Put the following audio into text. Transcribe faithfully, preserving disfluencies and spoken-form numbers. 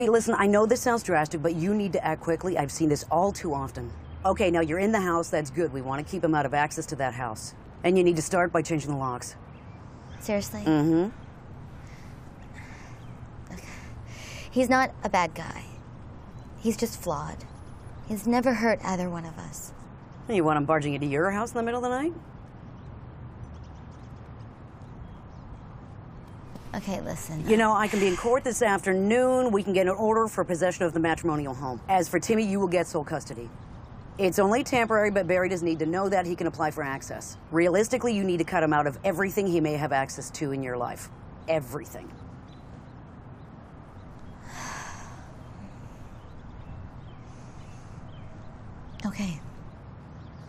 Hey, listen, I know this sounds drastic, but you need to act quickly. I've seen this all too often. Okay, now you're in the house. That's good. We want to keep him out of access to that house. And you need to start by changing the locks. Seriously? Mm-hmm. Okay. He's not a bad guy. He's just flawed. He's never hurt either one of us. You want him barging into your house in the middle of the night? Okay, listen. You know, I can be in court this afternoon. We can get an order for possession of the matrimonial home. As for Timmy, you will get sole custody. It's only temporary, but Barry doesn't need to know that. He can apply for access. Realistically, you need to cut him out of everything he may have access to in your life. Everything. Okay.